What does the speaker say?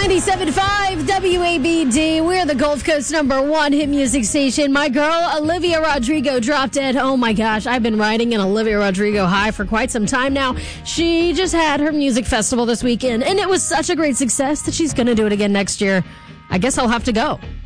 97.5 WABD. We're the Gulf Coast #1 hit music station. My girl, Olivia Rodrigo, dropped dead. Oh my gosh, I've been riding an Olivia Rodrigo high for quite some time now. She just had her music festival this weekend, and it was such a great success that she's going to do it again next year. I guess I'll have to go.